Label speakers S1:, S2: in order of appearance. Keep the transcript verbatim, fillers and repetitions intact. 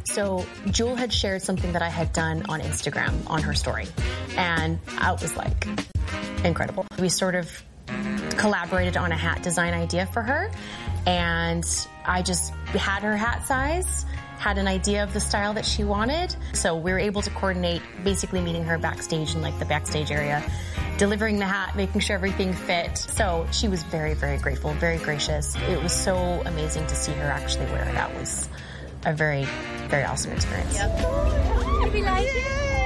S1: So Jewel had shared something that I had done on Instagram on her story, and I was like, incredible. We sort of collaborated on a hat design idea for her, and I just had her hat size, had an idea of the style that she wanted. So we were able to coordinate, basically meeting her backstage in like the backstage area, delivering the hat, making sure everything fit. So she was very, very grateful, very gracious. It was so amazing to see her actually wear it. That was a very, very awesome experience.
S2: Yep. Did we like it?